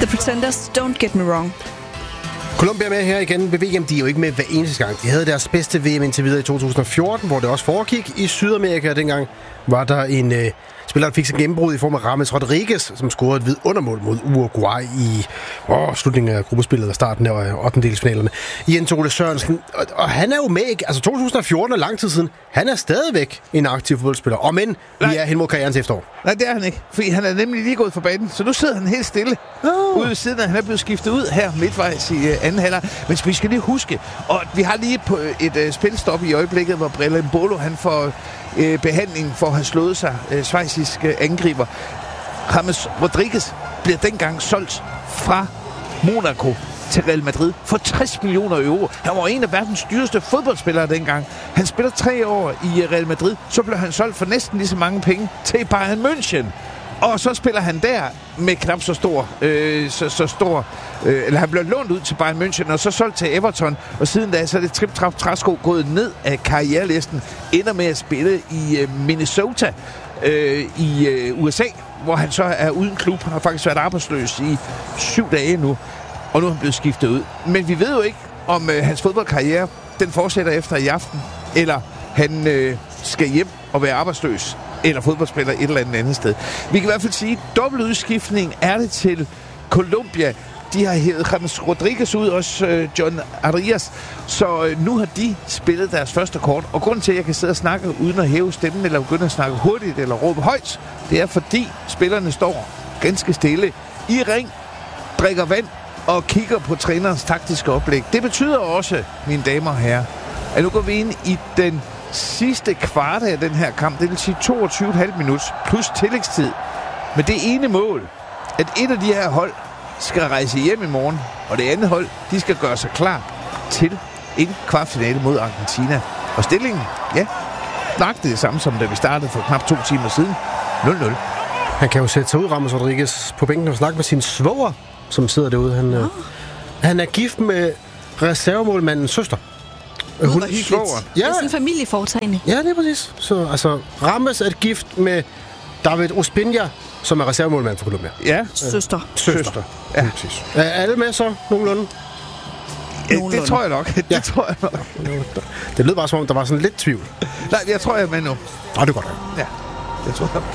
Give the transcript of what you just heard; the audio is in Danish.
The Pretenders, Don't Get Me Wrong. Colombia med her igen ved VM. De er jo ikke med hver eneste gang. De havde deres bedste VM indtil videre i 2014, hvor det også foregik i Sydamerika. Dengang var der en spiller, der fik sig gennembrud i form af James Rodriguez, som scorede et vidundermål mod Uruguay i slutningen af gruppespillet og starten af 8-delsfinalerne. Jens Ole Sørensen, og han er jo med, ikke? Altså 2014 er lang tid siden. Han er stadigvæk en aktiv fodboldspiller. Og men vi er hen mod karrierens efterår. Nej, det er han ikke, fordi han er nemlig lige gået for banen. Så nu sidder han helt stille ude ved siden af. Han er blevet skiftet ud her midtvejs i anden halvleg. Men vi skal lige huske, og vi har lige på et spilstop i øjeblikket, hvor Brella Mbolo, han får behandling for at have slået sig schweiziske angriber. James Rodriguez bliver dengang solgt fra Monaco til Real Madrid for 60 millioner euro. Han var en af verdens dyreste fodboldspillere dengang. Han spiller 3 år i Real Madrid, så blev han solgt for næsten lige så mange penge til Bayern München. Og så spiller han der med knap så stor, eller han blev lånt ud til Bayern München, og så solgt til Everton, og siden da så er det trip-trap-træsko gået ned af karrierelisten, ender med at spille i Minnesota i USA, hvor han så er uden klub, har faktisk været arbejdsløs i 7 dage nu, og nu er han blevet skiftet ud. Men vi ved jo ikke, om hans fodboldkarriere, den fortsætter efter i aften, eller han skal hjem og være arbejdsløs, eller fodboldspiller et eller andet sted. Vi kan i hvert fald sige, at dobbelt udskiftning er det til Colombia. De har hævet James Rodriguez ud, også John Arias. Så nu har de spillet deres første kort. Og grunden til, at jeg kan sidde og snakke uden at hæve stemmen, eller begynde at snakke hurtigt, eller råbe højt, det er fordi spillerne står ganske stille i ring, drikker vand og kigger på trænerens taktiske oplæg. Det betyder også, mine damer og herrer, at nu går vi ind i den sidste kvart af den her kamp. Det vil sige 22,5 minutter plus tillægstid. Med det ene mål, at et af de her hold skal rejse hjem i morgen, og det andet hold, de skal gøre sig klar til en kvartfinale mod Argentina. Og stillingen, ja, nøjagtigt det samme som da vi startede for knap 2 timer siden. 0-0. Han kan jo sætte sig ud, James Rodriguez, på bænken og snakke med sin svoger, som sidder derude. Han er gift med reservemålmandens søster. Hun er hyggeligt. Ja. Det er sådan en familieforetagende. Ja, det er præcis. Så altså, Rames er gift med David Ospina, som er reservemålmand for Colombia. Ja. Søster. Ja. Præcis. Er alle med så nogenlunde? Det tror jeg nok. Ja. Det lød bare som om, der var sådan lidt tvivl. Nej, jeg tror, jeg er med nu. Det er godt. Ja, det tror jeg.